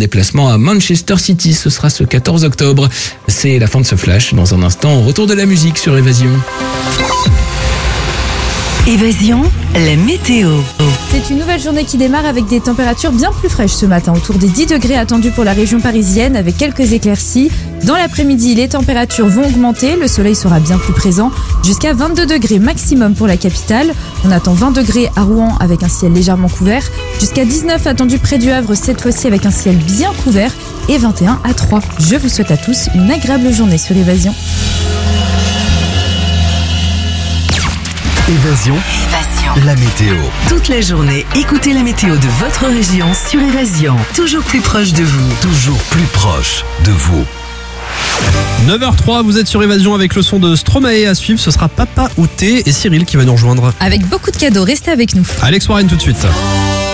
Déplacement à Manchester City, ce sera ce 14 octobre. C'est la fin de ce flash. Dans un instant, retour de la musique sur Évasion. Évasion, la météo. C'est une nouvelle journée qui démarre avec des températures bien plus fraîches ce matin, autour des 10 degrés attendus pour la région parisienne avec quelques éclaircies. Dans l'après-midi, les températures vont augmenter, le soleil sera bien plus présent, jusqu'à 22 degrés maximum pour la capitale. On attend 20 degrés à Rouen avec un ciel légèrement couvert, jusqu'à 19 attendus près du Havre cette fois-ci avec un ciel bien couvert et 21 à Troyes. Je vous souhaite à tous une agréable journée sur Évasion. Évasion, la météo. Toute la journée, écoutez la météo de votre région sur Évasion. Toujours plus proche de vous. Toujours plus proche de vous. 9h03, vous êtes sur Évasion avec le son de Stromae à suivre. Ce sera Papa Outé et Cyril qui va nous rejoindre. Avec beaucoup de cadeaux, restez avec nous. Alex Warren tout de suite.